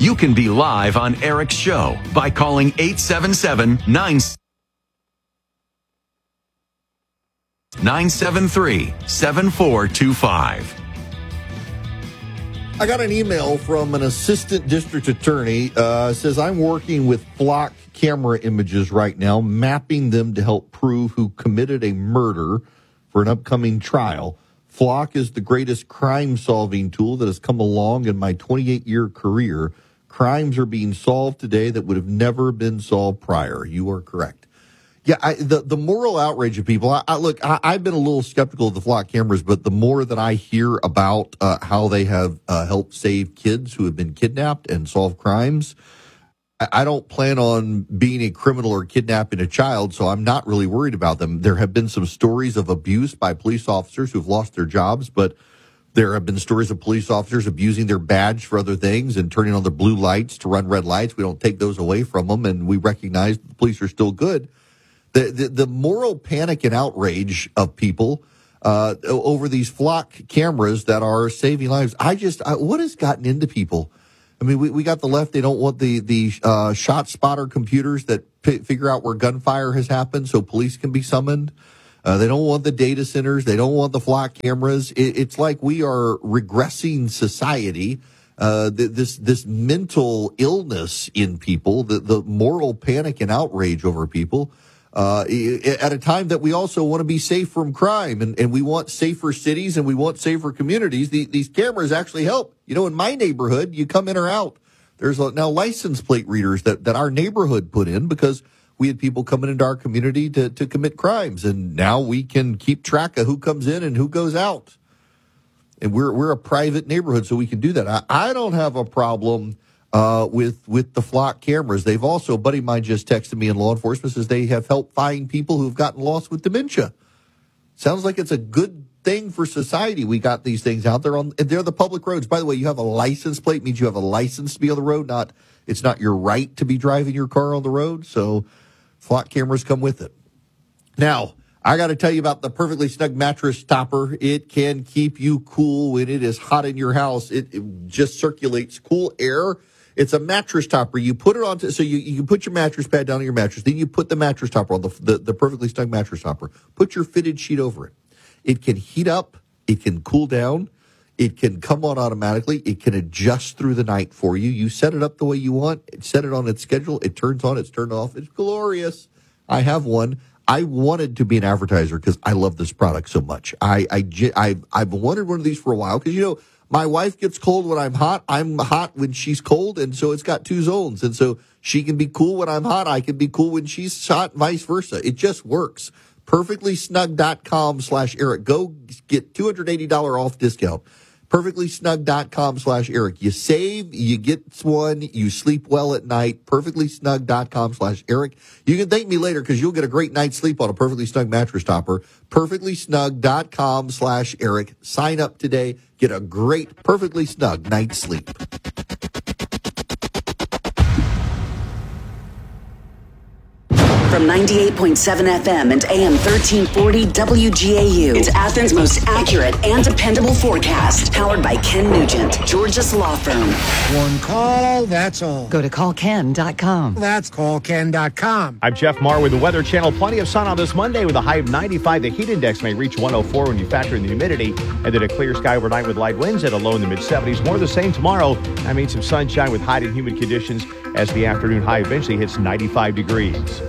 You can be live on Eric's show by calling 877-973-7425. I got an email from an assistant district attorney. Says, I'm working with Flock camera images right now, mapping them to help prove who committed a murder for an upcoming trial. Flock is the greatest crime-solving tool that has come along in my 28-year career. Crimes are being solved today that would have never been solved prior. You are correct. Yeah, the moral outrage of people. I've been a little skeptical of the Flock cameras, but the more that I hear about how they have helped save kids who have been kidnapped and solve crimes, I don't plan on being a criminal or kidnapping a child, so I'm not really worried about them. There have been some stories of abuse by police officers who've lost their jobs, but there have been stories of police officers abusing their badge for other things and turning on their blue lights to run red lights. We don't take those away from them, and we recognize the police are still good. The moral panic and outrage of people over these Flock cameras that are saving lives. What has gotten into people? I mean, we got the left. They don't want the shot spotter computers that figure out where gunfire has happened so police can be summoned. They don't want the data centers. They don't want the Flock cameras. It's like we are regressing society. This mental illness in people, the moral panic and outrage over people. At a time that we also want to be safe from crime and we want safer cities and we want safer communities. These cameras actually help. You know, in my neighborhood, you come in or out. There's now license plate readers that our neighborhood put in because we had people coming into our community to commit crimes. And now we can keep track of who comes in and who goes out. And we're a private neighborhood, so we can do that. I don't have a problem with the Flock cameras. They've also, a buddy of mine just texted me in law enforcement, says they have helped find people who've gotten lost with dementia. Sounds like it's a good thing for society. We got these things out there they're the public roads. By the way, you have a license plate, means you have a license to be on the road. It's not your right to be driving your car on the road. So Flock cameras come with it. Now, I got to tell you about the Perfectly Snug mattress topper. It can keep you cool when it is hot in your house. It just circulates cool air. It's a mattress topper. You put it on, so you can put your mattress pad down on your mattress. Then you put the mattress topper on, the Perfectly Snug mattress topper. Put your fitted sheet over it. It can heat up. It can cool down. It can come on automatically. It can adjust through the night for you. You set it up the way you want. Set it on its schedule. It turns on. It's turned off. It's glorious. I have one. I wanted to be an advertiser because I love this product so much. I've wanted one of these for a while because, you know, my wife gets cold when I'm hot. I'm hot when she's cold, and so it's got two zones. And so she can be cool when I'm hot. I can be cool when she's hot, vice versa. It just works. PerfectlySnug.com/Eric. Go get $280 off discount. PerfectlySnug.com/Eric. You save, you get one, you sleep well at night. PerfectlySnug.com/Eric. You can thank me later because you'll get a great night's sleep on a Perfectly Snug mattress topper. PerfectlySnug.com/Eric. Sign up today. Get a great Perfectly Snug night's sleep. From 98.7 FM and AM 1340 WGAU. It's Athens' most accurate and dependable forecast. Powered by Ken Nugent, Georgia's law firm. One call, that's all. Go to callken.com. That's callken.com. I'm Jeff Marr with the Weather Channel. Plenty of sun on this Monday with a high of 95. The heat index may reach 104 when you factor in the humidity. And then a clear sky overnight with light winds at a low in the mid-70s. More of the same tomorrow. That means some sunshine with hot and humid conditions as the afternoon high eventually hits 95 degrees.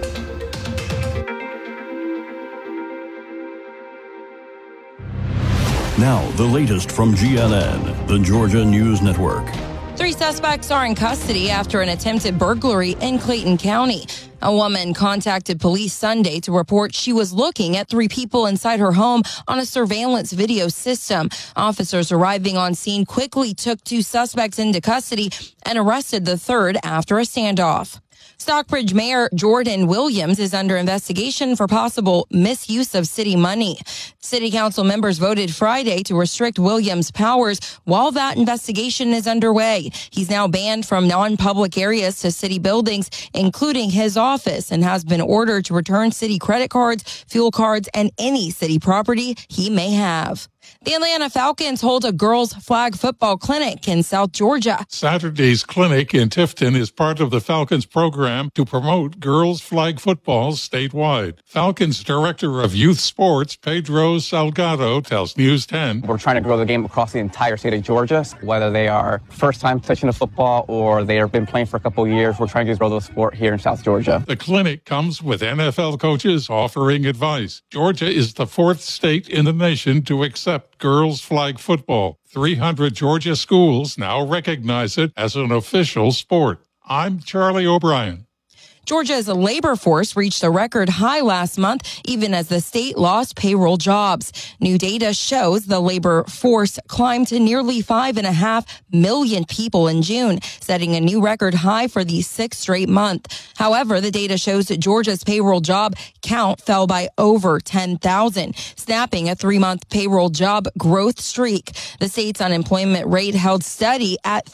Now, the latest from GNN, the Georgia News Network. 3 suspects are in custody after an attempted burglary in Clayton County. A woman contacted police Sunday to report she was looking at 3 people inside her home on a surveillance video system. Officers arriving on scene quickly took 2 suspects into custody and arrested the third after a standoff. Stockbridge Mayor Jordan Williams is under investigation for possible misuse of city money. City council members voted Friday to restrict Williams' powers while that investigation is underway. He's now banned from non-public areas to city buildings, including his office, and has been ordered to return city credit cards, fuel cards, and any city property he may have. The Atlanta Falcons hold a girls flag football clinic in South Georgia. Saturday's clinic in Tifton is part of the Falcons program to promote girls flag football statewide. Falcons Director of Youth Sports, Pedro Salgado, tells News 10. We're trying to grow the game across the entire state of Georgia, whether they are first time touching the football or they have been playing for a couple of years. We're trying to grow the sport here in South Georgia. The clinic comes with NFL coaches offering advice. Georgia is the fourth state in the nation to accept girls flag football. 300 Georgia schools now recognize it as an official sport. I'm Charlie O'Brien. Georgia's labor force reached a record high last month, even as the state lost payroll jobs. New data shows the labor force climbed to nearly 5.5 million people in June, setting a new record high for the sixth straight month. However, the data shows that Georgia's payroll job count fell by over 10,000, snapping a 3-month payroll job growth streak. The state's unemployment rate held steady at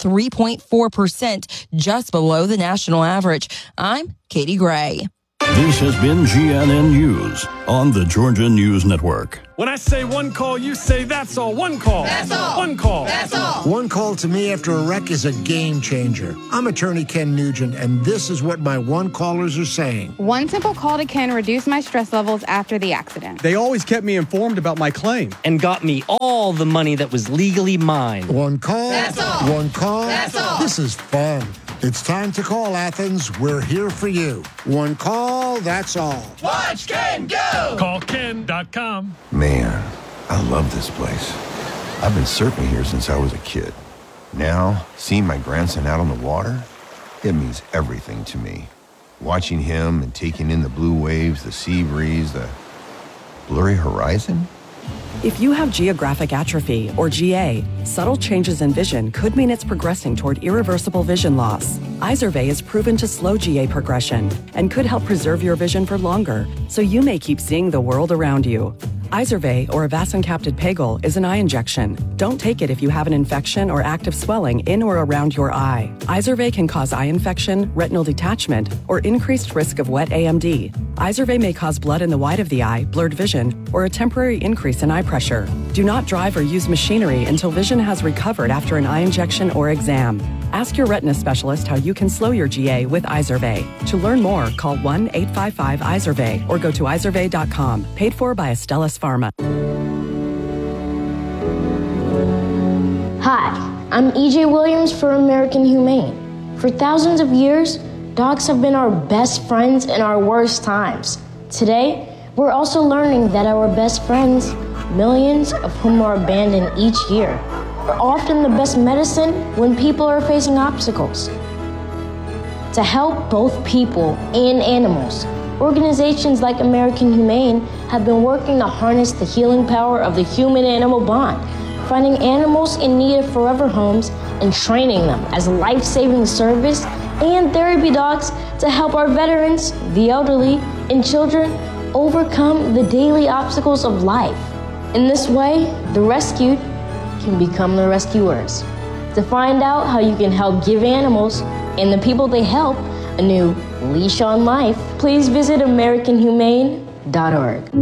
3.4%, just below the national average. I'm Katie Gray. This has been GNN News on the Georgia News Network. When I say one call, you say that's all. One call. That's all. One call. That's all. One call to me after a wreck is a game changer. I'm attorney Ken Nugent, and this is what my one callers are saying. One simple call to Ken reduced my stress levels after the accident. They always kept me informed about my claim and got me all the money that was legally mine. One call. That's all. One call. That's all. This is fun. It's time to call, Athens. We're here for you. One call, that's all. Watch Ken go! Call Ken.com. Man, I love this place. I've been surfing here since I was a kid. Now, seeing my grandson out on the water, it means everything to me. Watching him and taking in the blue waves, the sea breeze, the blurry horizon. If you have geographic atrophy, or GA, subtle changes in vision could mean it's progressing toward irreversible vision loss. Izervay is proven to slow GA progression and could help preserve your vision for longer, so you may keep seeing the world around you. Izervay, or avacincaptad pegol, is an eye injection. Don't take it if you have an infection or active swelling in or around your eye. Izervay can cause eye infection, retinal detachment, or increased risk of wet AMD. Izervay may cause blood in the white of the eye, blurred vision, or a temporary increase in eye pressure. Do not drive or use machinery until vision has recovered after an eye injection or exam. Ask your retina specialist how you can slow your GA with Izervay. To learn more, call 1-855-IZERVAY or go to izervay.com. Paid for by Astellas Pharma. Hi, I'm EJ Williams for American Humane. For thousands of years, dogs have been our best friends in our worst times. Today, we're also learning that our best friends, millions of whom are abandoned each year, are often the best medicine when people are facing obstacles. To help both people and animals, organizations like American Humane have been working to harness the healing power of the human-animal bond, finding animals in need of forever homes and training them as life-saving service and therapy dogs to help our veterans, the elderly, and children overcome the daily obstacles of life. In this way, the rescued can become the rescuers. To find out how you can help give animals and the people they help a new leash on life, please visit AmericanHumane.org.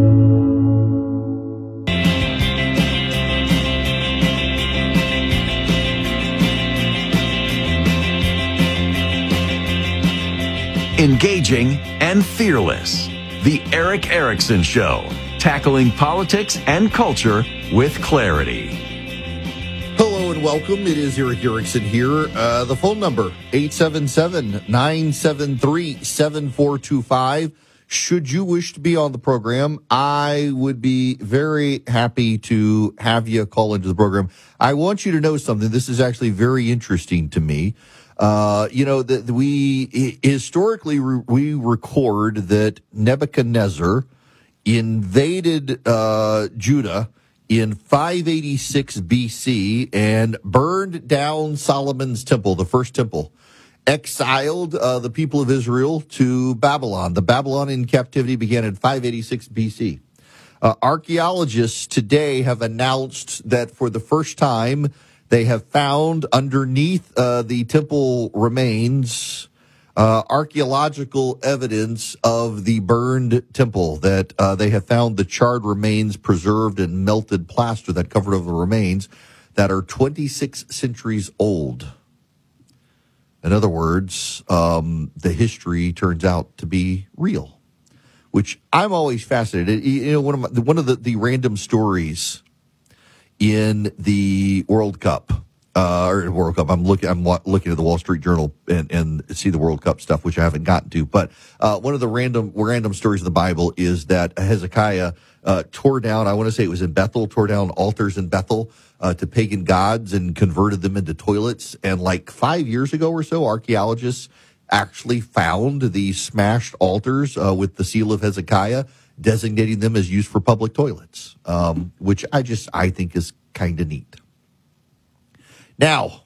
Engaging and fearless. The Eric Erickson Show, tackling politics and culture with clarity. Hello and welcome. It is Eric Erickson here. The phone number, 877-973-7425. Should you wish to be on the program, I would be very happy to have you call into the program. I want you to know something. This is actually very interesting to me. We historically we record that Nebuchadnezzar invaded Judah in 586 BC and burned down Solomon's temple, the first temple, exiled the people of Israel to Babylon. The Babylonian captivity began in 586 BC. Archaeologists today have announced that for the first time, they have found underneath the temple remains archaeological evidence of the burned temple, that they have found the charred remains preserved in melted plaster that covered over the remains that are 26 centuries old. In other words, the history turns out to be real, which I'm always fascinated. You know, one of the random stories in the World Cup. I'm looking at the Wall Street Journal and see the World Cup stuff, which I haven't gotten to. But one of the random stories in the Bible is that Hezekiah tore down, I want to say it was in Bethel, tore down altars in Bethel to pagan gods and converted them into toilets. And like 5 years ago or so, archaeologists actually found these smashed altars with the seal of Hezekiah, designating them as used for public toilets, which I think is kind of neat. Now,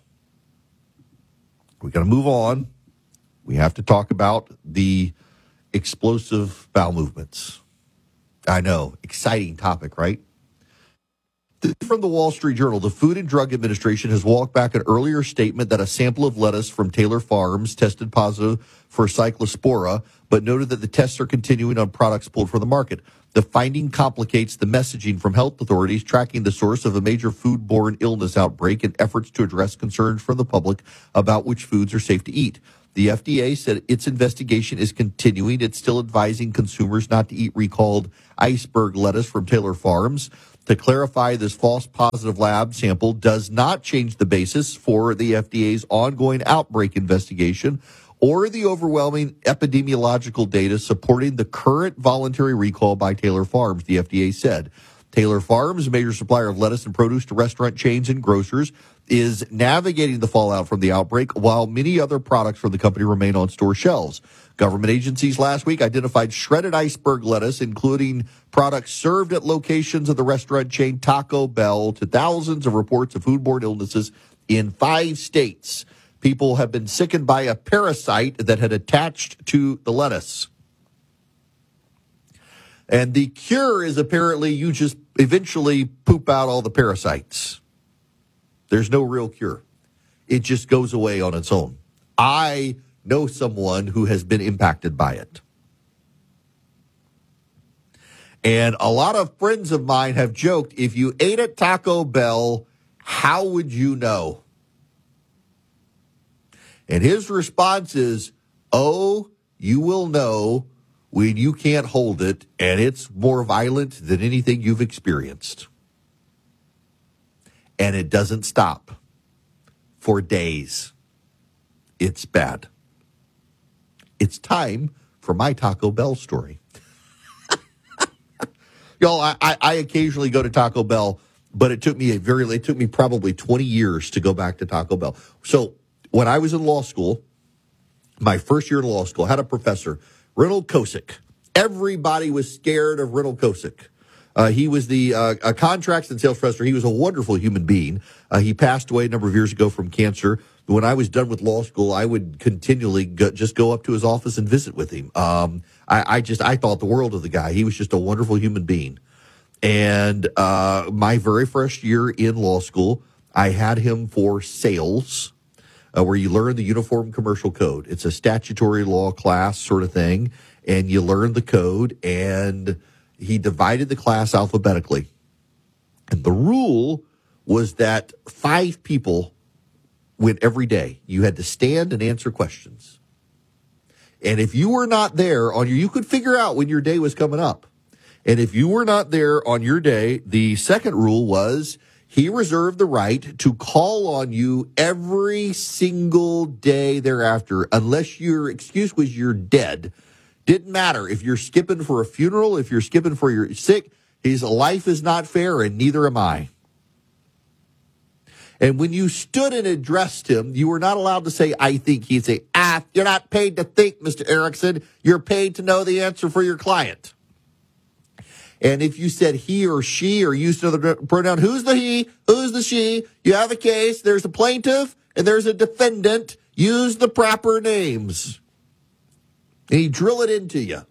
we got to move on. We have to talk about the explosive bowel movements. I know, exciting topic, right? From the Wall Street Journal, the Food and Drug Administration has walked back an earlier statement that a sample of lettuce from Taylor Farms tested positive for Cyclospora, but noted that the tests are continuing on products pulled from the market. The finding complicates the messaging from health authorities tracking the source of a major foodborne illness outbreak and efforts to address concerns from the public about which foods are safe to eat. The FDA said its investigation is continuing. It's still advising consumers not to eat recalled iceberg lettuce from Taylor Farms. To clarify, this false positive lab sample does not change the basis for the FDA's ongoing outbreak investigation or the overwhelming epidemiological data supporting the current voluntary recall by Taylor Farms, the FDA said. Taylor Farms, a major supplier of lettuce and produce to restaurant chains and grocers, is navigating the fallout from the outbreak, while many other products from the company remain on store shelves. Government agencies last week identified shredded iceberg lettuce, including products served at locations of the restaurant chain Taco Bell, to thousands of reports of foodborne illnesses in 5 states. People have been sickened by a parasite that had attached to the lettuce. And the cure is apparently you just eventually poop out all the parasites. There's no real cure. It just goes away on its own. I know someone who has been impacted by it. And a lot of friends of mine have joked, if you ate at Taco Bell, how would you know? And his response is, oh, you will know when you can't hold it, and it's more violent than anything you've experienced. And it doesn't stop for days. It's bad. It's time for my Taco Bell story. Y'all, I occasionally go to Taco Bell, but it took me probably 20 years to go back to Taco Bell. So when I was in law school, my first year in law school, I had a professor, Reynold Kosick. Everybody was scared of Reynold Kosick. He was the contracts and sales professor. He was a wonderful human being. He passed away a number of years ago from cancer. When I was done with law school, I would continually go up to his office and visit with him. I thought the world of the guy. He was just a wonderful human being. And my very first year in law school, I had him for sales, where you learn the Uniform Commercial Code. It's a statutory law class sort of thing, and you learn the code, and he divided the class alphabetically. And the rule was that 5 people went every day. You had to stand and answer questions. And if you were not there you could figure out when your day was coming up. And if you were not there on your day, the second rule was he reserved the right to call on you every single day thereafter, unless your excuse was you're dead. Didn't matter if you're skipping for a funeral, if you're skipping for your sick, his life is not fair, and neither am I. And when you stood and addressed him, you were not allowed to say, I think. He'd say, you're not paid to think, Mr. Erickson. You're paid to know the answer for your client. And if you said he or she or used another pronoun, who's the he, who's the she, you have a case, there's a plaintiff, and there's a defendant, use the proper names. And he'd drill it into you.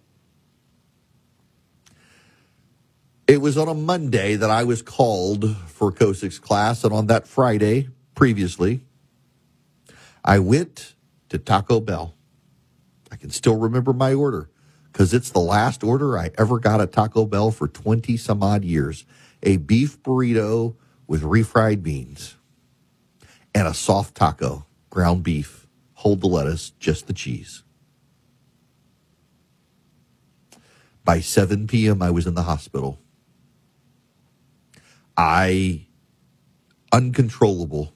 It was on a Monday that I was called for Kosick's class, and on that Friday, previously, I went to Taco Bell. I can still remember my order because it's the last order I ever got at Taco Bell for 20 some odd years. A beef burrito with refried beans and a soft taco, ground beef, hold the lettuce, just the cheese. By 7 p.m., I was in the hospital. Uncontrollable.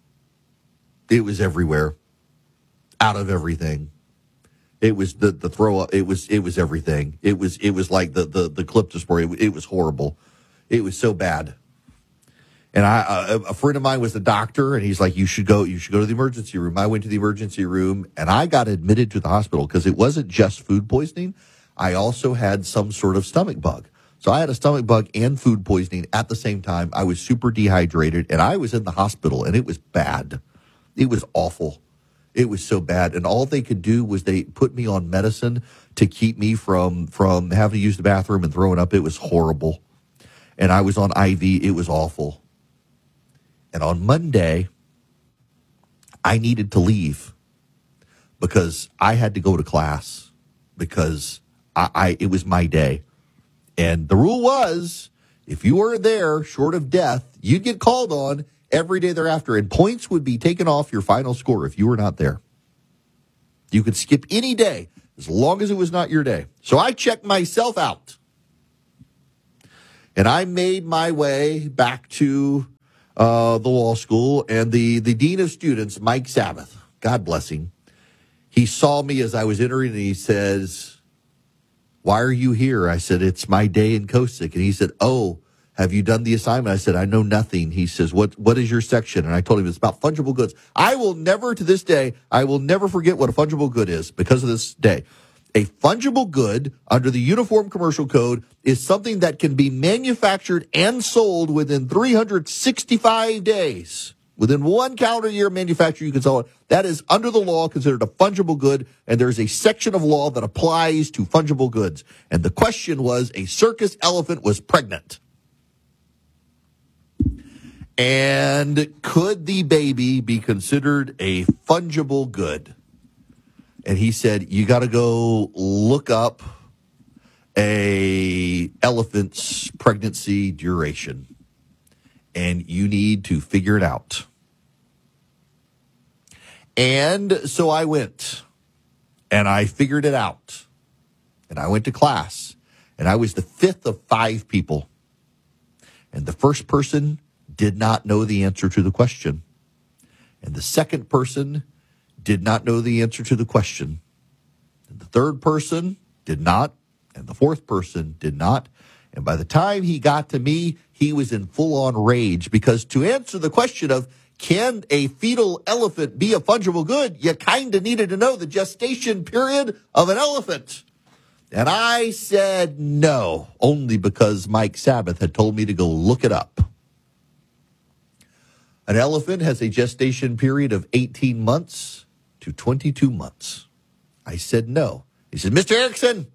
It was everywhere, out of everything. It was the throw up. It was everything. It was like the clip to spray. It was horrible. It was so bad. And a friend of mine was a doctor, and he's like, you should go to the emergency room. I went to the emergency room, and I got admitted to the hospital because it wasn't just food poisoning. I also had some sort of stomach bug. So I had a stomach bug and food poisoning at the same time. I was super dehydrated, and I was in the hospital, and it was bad. It was awful. It was so bad. And all they could do was they put me on medicine to keep me from having to use the bathroom and throwing up. It was horrible. And I was on IV. It was awful. And on Monday, I needed to leave because I had to go to class because it was my day. And the rule was, if you weren't there, short of death, you'd get called on every day thereafter, and points would be taken off your final score if you were not there. You could skip any day as long as it was not your day. So I checked myself out. And I made my way back to the law school, and the dean of students, Mike Sabbath, God bless him, he saw me as I was entering, and he says, "Why are you here?" I said, "It's my day in Cosick." And he said, "Oh, have you done the assignment?" I said, "I know nothing." He says, what is your section? And I told him it's about fungible goods. I will never forget what a fungible good is because of this day. A fungible good under the Uniform Commercial Code is something that can be manufactured and sold within 365 days. Within one calendar year manufacture, you can sell it. That is under the law considered a fungible good, and there's a section of law that applies to fungible goods. And the question was, a circus elephant was pregnant. And could the baby be considered a fungible good? And he said, you got to go look up a elephant's pregnancy duration. And you need to figure it out. And so I went. And I figured it out. And I went to class. And I was the fifth of 5 people. And the first person did not know the answer to the question. And the second person did not know the answer to the question. And the third person did not. And the fourth person did not. And by the time he got to me, he was in full-on rage because to answer the question of can a fetal elephant be a fungible good, you kind of needed to know the gestation period of an elephant. And I said no, only because Mike Sabbath had told me to go look it up. An elephant has a gestation period of 18 months to 22 months. I said no. He said, Mr. Erickson,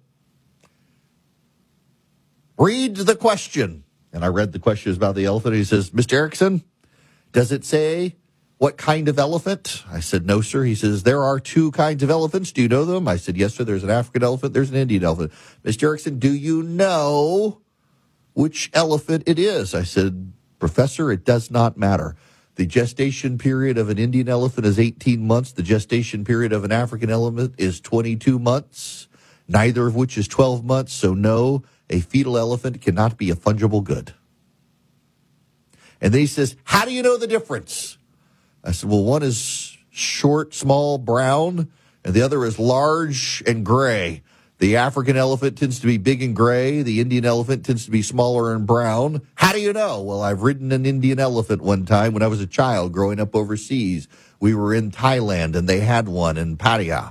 read the question. And I read the question about the elephant. He says, Mr. Erickson, does it say what kind of elephant? I said, no, sir. He says, there are 2 kinds of elephants. Do you know them? I said, yes, sir. There's an African elephant. There's an Indian elephant. Mr. Erickson, do you know which elephant it is? I said, Professor, it does not matter. The gestation period of an Indian elephant is 18 months. The gestation period of an African elephant is 22 months, neither of which is 12 months. So no, a fetal elephant cannot be a fungible good. And then he says, how do you know the difference? I said, well, one is short, small, brown, and the other is large and gray. The African elephant tends to be big and gray. The Indian elephant tends to be smaller and brown. How do you know? Well, I've ridden an Indian elephant one time when I was a child growing up overseas. We were in Thailand, and they had one in Pattaya.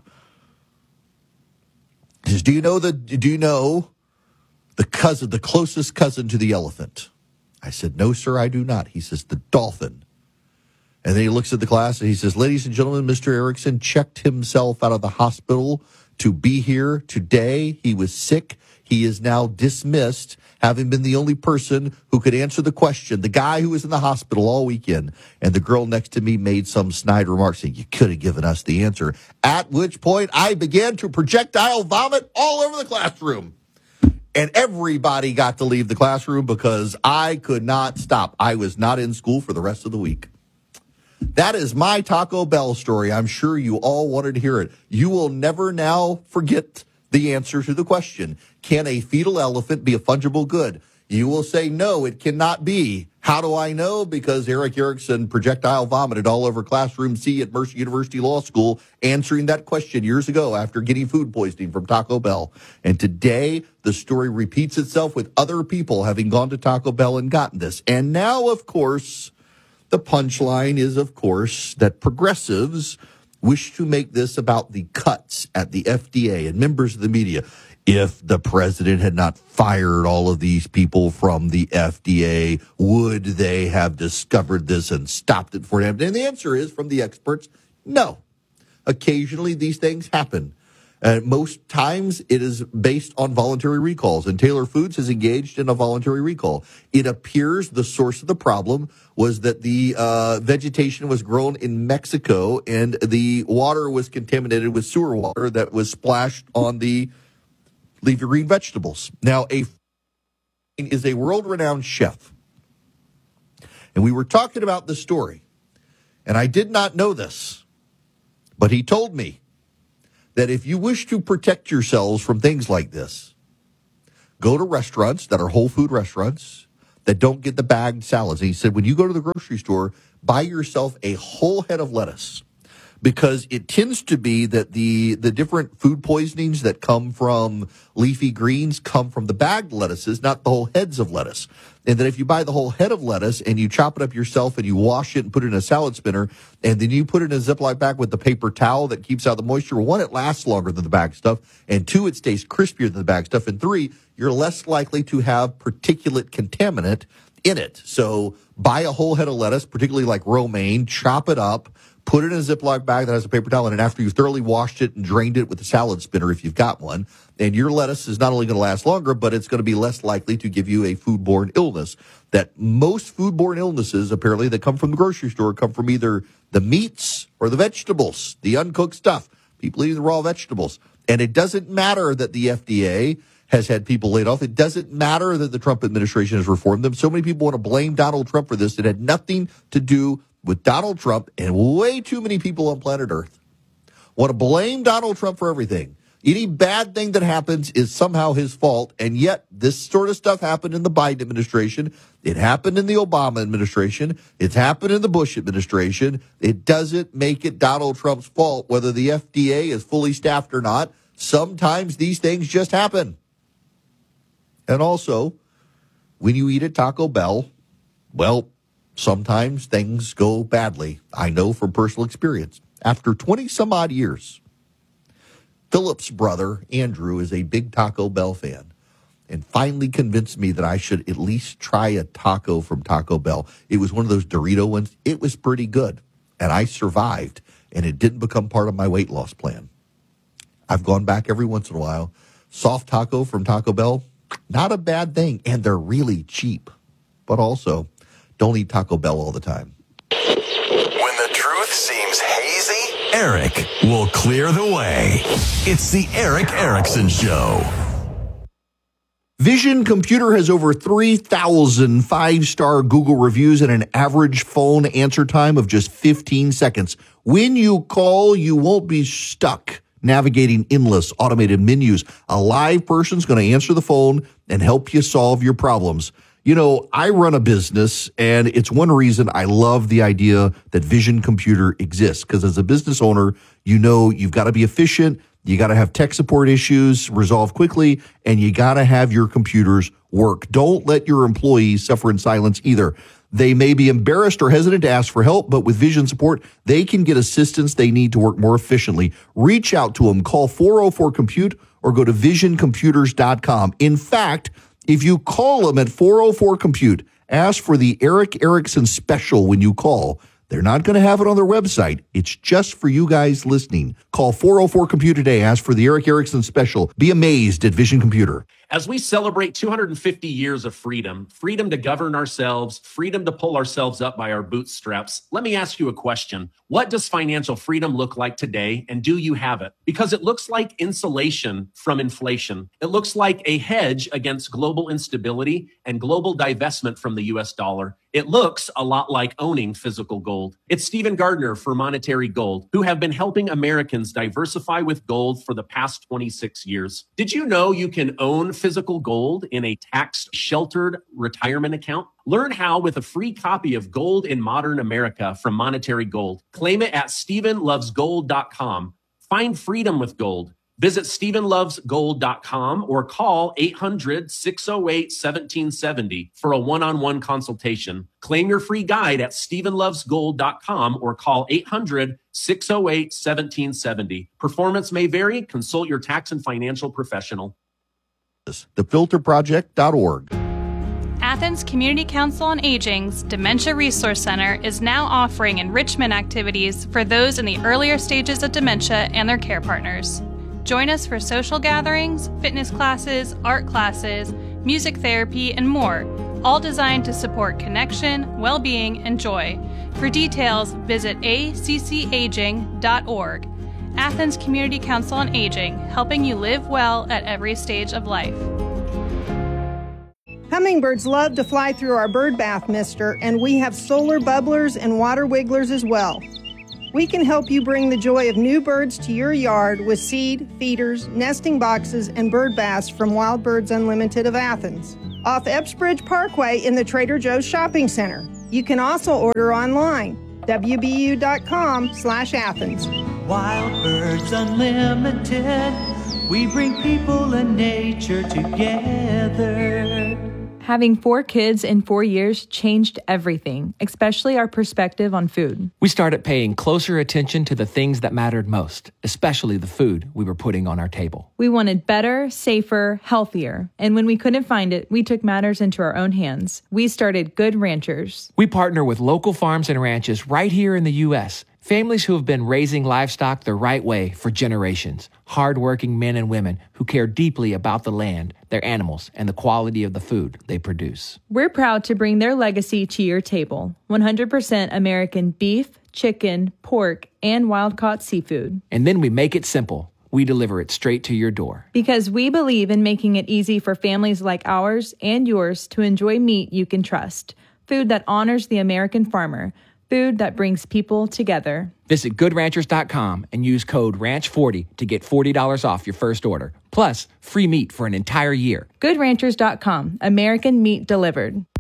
He says, do you know the closest cousin to the elephant? I said, no, sir, I do not. He says, the dolphin. And then he looks at the class and he says, ladies and gentlemen, Mr. Erickson checked himself out of the hospital to be here today. He was sick. He is now dismissed, having been the only person who could answer the question. The guy who was in the hospital all weekend, and the girl next to me made some snide remark saying, you could have given us the answer. At which point I began to projectile vomit all over the classroom. And everybody got to leave the classroom because I could not stop. I was not in school for the rest of the week. That is my Taco Bell story. I'm sure you all wanted to hear it. You will never now forget the answer to the question. Can a fetal elephant be a fungible good? You will say, no, it cannot be. How do I know? Because Eric Erickson projectile vomited all over classroom C at Mercer University Law School, answering that question years ago after getting food poisoning from Taco Bell. And today, the story repeats itself with other people having gone to Taco Bell and gotten this. And now, of course, the punchline is, of course, that progressives wish to make this about the cuts at the FDA and members of the media. If the president had not fired all of these people from the FDA, would they have discovered this and stopped it for him? And the answer is, from the experts, no. Occasionally, these things happen. Most times, it is based on voluntary recalls, and Taylor Foods has engaged in a voluntary recall. It appears the source of the problem was that the vegetation was grown in Mexico, and the water was contaminated with sewer water that was splashed on the leafy green vegetables. Now, is a world-renowned chef, and we were talking about this story, and I did not know this, but he told me that if you wish to protect yourselves from things like this, go to restaurants that are whole food restaurants that don't get the bagged salads. And he said, when you go to the grocery store, buy yourself a whole head of lettuce, because it tends to be that the different food poisonings that come from leafy greens come from the bagged lettuces, not the whole heads of lettuce. And that if you buy the whole head of lettuce and you chop it up yourself and you wash it and put it in a salad spinner, and then you put it in a Ziploc bag with the paper towel that keeps out the moisture, one, it lasts longer than the bag stuff, and two, it stays crispier than the bag stuff, and three, you're less likely to have particulate contaminant in it. So buy a whole head of lettuce, particularly like romaine, chop it up, put it in a Ziploc bag that has a paper towel in it after you've thoroughly washed it and drained it with a salad spinner if you've got one. And your lettuce is not only going to last longer, but it's going to be less likely to give you a foodborne illness. That most foodborne illnesses, apparently, that come from the grocery store come from either the meats or the vegetables, the uncooked stuff. People eating the raw vegetables. And it doesn't matter that the FDA has had people laid off. It doesn't matter that the Trump administration has reformed them. So many people want to blame Donald Trump for this. It had nothing to do with Donald Trump, and way too many people on planet Earth want to blame Donald Trump for everything. Any bad thing that happens is somehow his fault, and yet this sort of stuff happened in the Biden administration. It happened in the Obama administration. It's happened in the Bush administration. It doesn't make it Donald Trump's fault whether the FDA is fully staffed or not. Sometimes these things just happen. And also, when you eat at Taco Bell, well, sometimes things go badly. I know from personal experience. After 20 some odd years, Philip's brother, Andrew, is a big Taco Bell fan and finally convinced me that I should at least try a taco from Taco Bell. It was one of those Dorito ones. It was pretty good, and I survived, and it didn't become part of my weight loss plan. I've gone back every once in a while. Soft taco from Taco Bell, not a bad thing, and they're really cheap. But also, don't eat Taco Bell all the time. When the truth seems hazy, Eric will clear the way. It's the Eric Erickson Show. Vision Computer has over 3,000 five-star Google reviews and an average phone answer time of just 15 seconds. When you call, you won't be stuck navigating endless automated menus. A live person's going to answer the phone and help you solve your problems. You know, I run a business, and it's one reason I love the idea that Vision Computer exists, because as a business owner, you know you've got to be efficient, you got to have tech support issues resolved quickly, and you got to have your computers work. Don't let your employees suffer in silence either. They may be embarrassed or hesitant to ask for help, but with Vision support, they can get assistance they need to work more efficiently. Reach out to them. Call 404-COMPUTE or go to visioncomputers.com. In fact, if you call them at 404-COMPUTE, ask for the Eric Erickson special when you call. They're not going to have it on their website. It's just for you guys listening. Call 404-COMPUTE today. Ask for the Eric Erickson special. Be amazed at Vision Computer. As we celebrate 250 years of freedom, freedom to govern ourselves, freedom to pull ourselves up by our bootstraps, let me ask you a question. What does financial freedom look like today, and do you have it? Because it looks like insulation from inflation. It looks like a hedge against global instability and global divestment from the US dollar. It looks a lot like owning physical gold. It's Stephen Gardner for Monetary Gold, who have been helping Americans diversify with gold for the past 26 years. Did you know you can own physical gold in a tax-sheltered retirement account? Learn how with a free copy of Gold in Modern America from Monetary Gold. Claim it at StephenLovesGold.com. Find freedom with gold. Visit StephenLovesGold.com or call 800-608-1770 for a one-on-one consultation. Claim your free guide at StephenLovesGold.com or call 800-608-1770. Performance may vary. Consult your tax and financial professional. TheFilterProject.org. Athens Community Council on Aging's Dementia Resource Center is now offering enrichment activities for those in the earlier stages of dementia and their care partners. Join us for social gatherings, fitness classes, art classes, music therapy, and more, all designed to support connection, well-being, and joy. For details, visit accaging.org. Athens Community Council on Aging, helping you live well at every stage of life. Hummingbirds love to fly through our bird bath mister, and we have solar bubblers and water wigglers as well. We can help you bring the joy of new birds to your yard with seed, feeders, nesting boxes, and bird baths from Wild Birds Unlimited of Athens, off Epsbridge Parkway in the Trader Joe's Shopping Center. You can also order online, wbu.com/Athens. Wild Birds Unlimited, we bring people and nature together. Having 4 kids in 4 years changed everything, especially our perspective on food. We started paying closer attention to the things that mattered most, especially the food we were putting on our table. We wanted better, safer, healthier. And when we couldn't find it, we took matters into our own hands. We started Good Ranchers. We partner with local farms and ranches right here in the U.S., families who have been raising livestock the right way for generations. Hardworking men and women who care deeply about the land, their animals, and the quality of the food they produce. We're proud to bring their legacy to your table. 100% American beef, chicken, pork, and wild-caught seafood. And then we make it simple. We deliver it straight to your door. Because we believe in making it easy for families like ours and yours to enjoy meat you can trust. Food that honors the American farmer. Food that brings people together. Visit GoodRanchers.com and use code RANCH40 to get $40 off your first order. Plus, free meat for an entire year. GoodRanchers.com. American meat delivered.